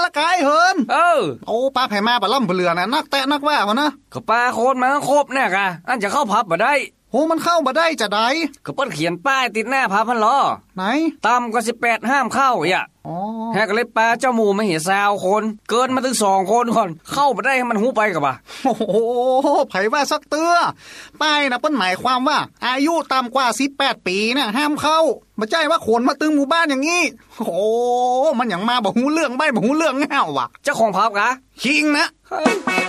กายเฮินโอ้ป้าไผมาปะล่ำเปลือนะนักแตะนักว่าเขานะก็ป้าโคนมาครบเนี่ยกะอันจะเข้าพับบ่ได้โหมันเข้าบ่ได้จะได้ก็เปิ้นเขียนป้ายติดหน้าพับพันล้อไหนต่ำกว่า18ห้ามเข้าอ่ะแฮกเลยป้าเจ้าหมู่ไม่เห็นซาวคนเกินมาถึง2คนก่อนเข้าบ่ได้ให้มันหูไปกะบ่ะโอ้โหไผว่าสักเตื้อป้ายนะเปิ้นหมายความว่าอายุต่ำกว่า18ปีน่ะห้ามเข้าบ่ใช่ว่าคนมาตึงหมู่บ้านอย่างงี้โอ้มันหยังมาบ่ฮู้เรื่องใบบ่ฮู้เรื่องแง่วว่ะเจ้าของพับกะคิงนะ